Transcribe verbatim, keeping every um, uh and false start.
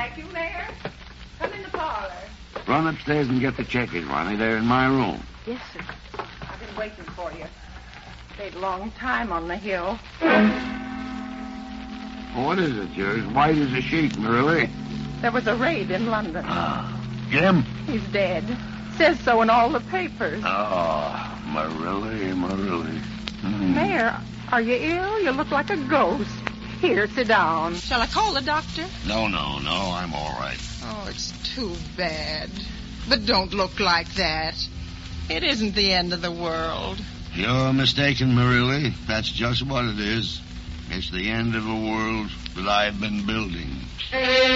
back, you, Mayor? Come in the parlor. Run upstairs and get the checkers, Ronnie. They're in my room. Yes, sir. I've been waiting for you. Stayed a long time on the hill. What is it? You're as white as a sheet, Marilla. There was a raid in London. Ah, Jim? He's dead. Says so in all the papers. Oh, Marilla, Marilla. Hmm. Mayor, are you ill? You look like a ghost. Here, sit down. Shall I call the doctor? No, no, no, I'm all right. Oh, it's too bad. But don't look like that. It isn't the end of the world. You're mistaken, Marilla. That's just what it is. It's the end of a world that I've been building.